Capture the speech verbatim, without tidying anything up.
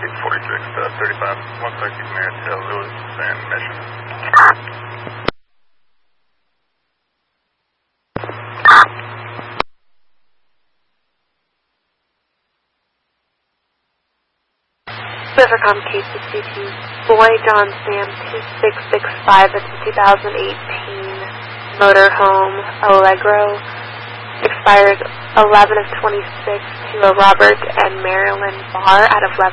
eight forty-six, uh, thirty-five, one sixty Maritail, Lewis, and Mission. Rivercom K sixty-two, Boy John Sam two six six five, that's a two thousand eighteen motorhome Allegro, expires eleven of twenty-six to a Robert and Marilyn Barr out of Lev